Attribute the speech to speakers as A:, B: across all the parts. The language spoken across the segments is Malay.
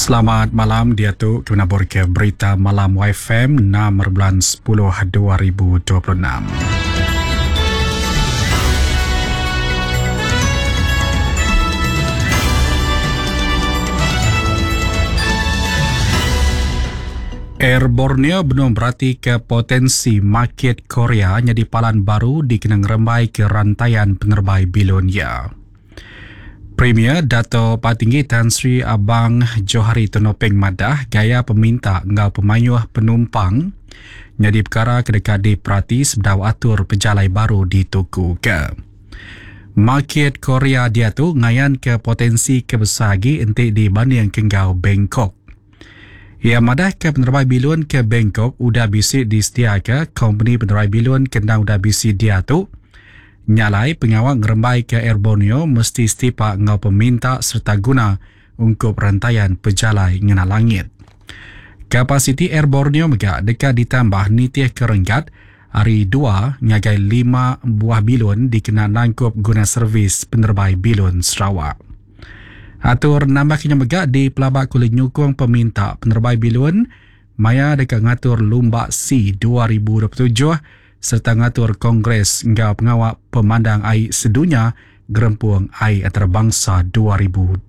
A: Selamat malam, dia tu menabur ke berita malam YFM 6/10/2026. Air Borneo belum berarti ke potensi market Korea jadi palan baru dikenang rembai ke rantaian penerbai Bilonia. Premier Dato' Patinggi Tan Sri Abang Johari Tonopeng Madah gaya peminta ngau pemayuh penumpang jadi perkara kedekat diperhati sebedau atur pejalai baru di Tuku ke. Market Korea dia tu ngayan ke potensi kebesar lagi entik dibanding ke ngau Bangkok. Ia madah ke penerbai bilun ke Bangkok udah bisik disedia ke company penerbai bilun kena udah bisik dia tu nyalai pengawal ngerembai ke Air Borneo mesti setipak ngau peminta serta guna untuk rantaian pejalai ngena langit. Kapasiti Air Borneo megak dekat ditambah nitih kerenggat hari 2 ngagai 5 buah bilun dikena nangkup guna servis penerbai bilun Sarawak. Atur nambah kena megak di pelabak kulit nyukung peminta penerbai bilun maya dekat ngatur Lumba C 2027 serta ngatur Kongres ngau pengawak pemandang air sedunia Gerempuang Air Antarabangsa 2028.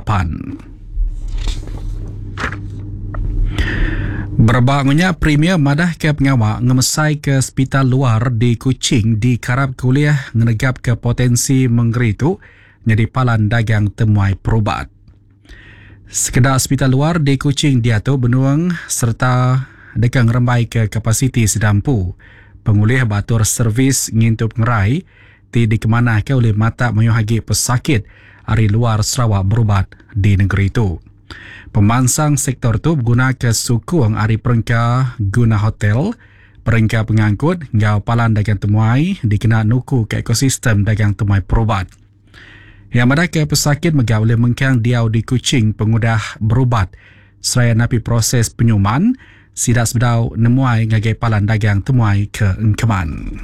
A: Berbangunnya Premier madah ke pengawak ngemesai ke hospital luar di Kuching di karab kuliah ngenegap ke potensi menggeritu jadi palan dagang temuai perubat. Sekedar hospital luar di Kuching dia tu benuang serta dekat ngerembai ke kapasiti sedampu. Pengulih batur servis ngintup ngerai ti dikemanahkan oleh mata menyuhagi pesakit dari luar Sarawak berubat di negeri itu. Pemansang sektor tu berguna ke sukung hari perengka guna hotel, perengka pengangkut, ngau palan dagang temuai dikena nuku ke ekosistem dagang temuai perubat. Yang mana ke pesakit megah oleh mengkang diau di Kuching pengudah berubat seraya napi proses penyuman sidak sebedau nemuai ngagai palan dagang temuai ke Engkeman.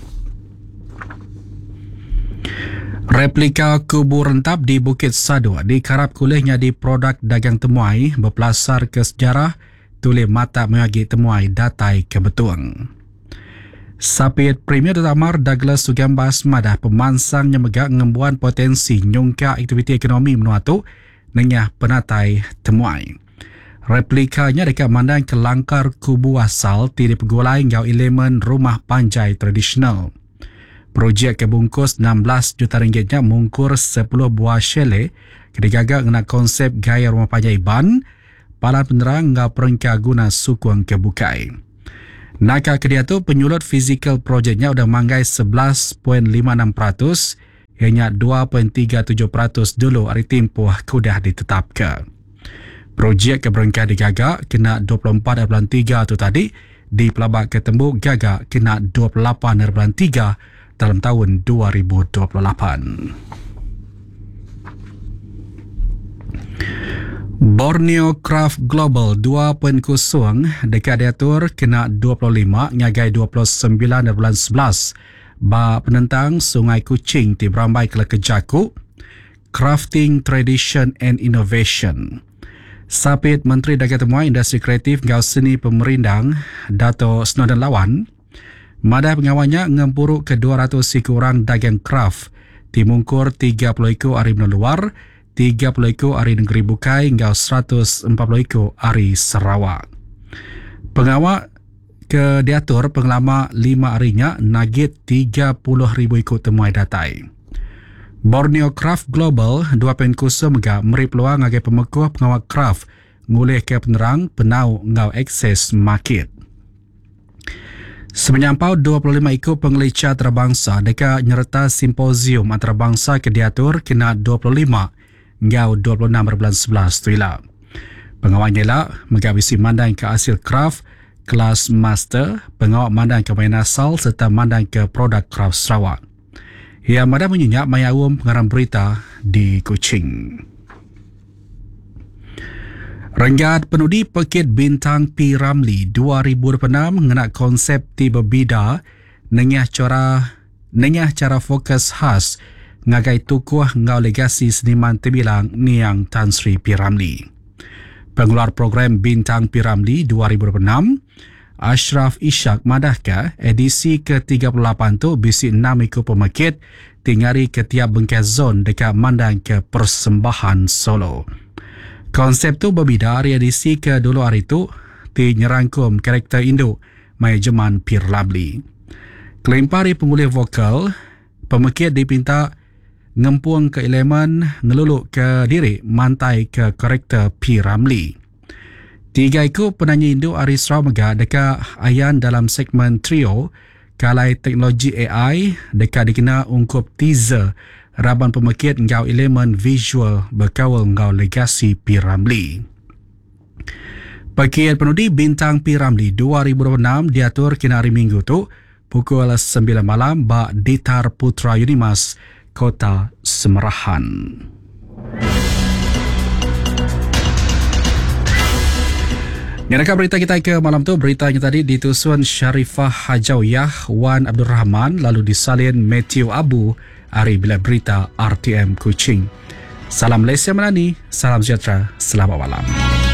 A: Replika kubu rentap di Bukit Sadu dikarap kulihnya di produk dagang temuai berpelasar ke sejarah tulis mata mengaji temuai datai ke Betuang. Sapit Premier Datamar Douglas Sugambas madah pemansang yang megak ngembuan potensi nyungka aktiviti ekonomi menuatu nengah penatai temuai. Replikanya dekat mandang ke langkar kubu asal tidak pegulai ngau elemen rumah panjai tradisional. Projek kebungkus 16 juta ringgitnya mungkur 10 buah chalet kedigagak dengan konsep gaya rumah panjai ban palan penerang ngau perengka guna sukuang kebukai. Naka kedia tu penyulut fizikal projeknya udah manggai 11.56% ianya 2.37% dulu hari tempoh kudah ditetapkan. Projek keberengka digagak kena 24.3 tu tadi di pelabak ketembuk gagak kena 28.3 dalam tahun 2028. Borneo Craft Global 2.0 dekat diatur kena 25 ngagai 29.11 ba penentang Sungai Kuching ti berambai ke Kejaku Crafting Tradition and Innovation. Sapit Menteri Dagang Temuai Industri Kreatif ngau seni pemerindang Dato' Snowden Lawan madah pengawalnya ngempuruk ke 200 orang dagang craft timungkur 30 ekor hari luar 30 ekor hari negeri bukai hingga 140 ekor hari Sarawak. Pengawal ke diatur pengelama 5 harinya nagit 30,000 ekor temuai datai. Borneo Craft Global 2.0 megak meri peluang agai pemekuh pengawal craft ngulih ke penerang penau ngau akses market. Semenyampau 25 ekor pengelicah antarabangsa dekat nyerta simposium antarabangsa ke diatur kena 25 ngau 26/11 tu ila. Pengawalnya lah megabisi mandang ke hasil craft kelas master, pengawal mandang ke main asal serta mandang ke produk craft Sarawak. Ia madah menyenyak mayawum pengarang berita di Kuching. Renggat penudi Pekit Bintang P. Ramlee 2026 mengenak konsep tiba bida nengah cara fokus khas ngagai tukuh ngau legasi seniman terbilang Niang Tan Sri P. Ramlee. Pengeluar program Bintang P. Ramlee 2026, Ashraf Ishak madahkah edisi ke-38 tu bisi 6 ikut pemakit tingari ke tiap bengkai zon dekat mandang ke Persembahan Solo. Konsep tu berbeza dari edisi ke dulu hari tu nyerangkum karakter induk manajemen P. Ramlee. Kelempari pengulih vokal, pemakit dipinta ngempung ke elemen ngeluluk ke diri mantai ke karakter P. Ramlee. 3 ikut penyanyi induk Aris Ramaga dekat ayan dalam segmen trio kalai teknologi AI dekat dikena ungkup teaser raban pemakit ngau elemen visual berkawal ngau legasi P. Ramlee. Pakaian penudi Bintang P. Ramlee 2026 diatur kena hari Minggu tu pukul 9 malam bak Ditar Putra Unimas, Kota Semerahan. Ngerakam berita kita ke malam tu, beritanya tadi ditusun Syarifah Hajawiyah, Wan Abdul Rahman, lalu disalin Matthew Abu, Ari Bila Berita RTM Kuching. Salam Malaysia Melani, salam sejahtera, selamat malam.